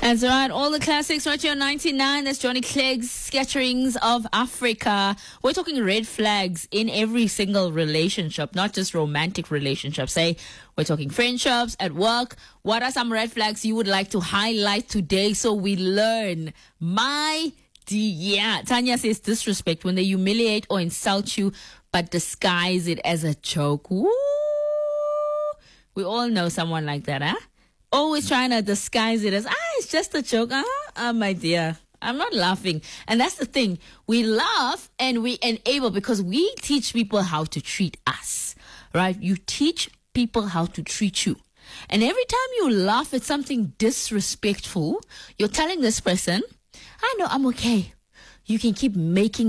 That's right. All the classics right here on 99. That's Johnny Clegg's Scatterings of Africa. We're talking red flags in every single relationship, not just romantic relationships. Hey, we're talking friendships, at work. What are some red flags you would like to highlight today so we learn? My dear. Tanya says disrespect when they humiliate or insult you but disguise it as a joke. Woo! We all know someone like that, huh? Always trying to disguise it as, it's just a joke. My dear, I'm not laughing. And that's the thing. We laugh and we enable because we teach people how to treat us, right? You teach people how to treat you. And every time you laugh at something disrespectful, you're telling this person, I know I'm okay. You can keep making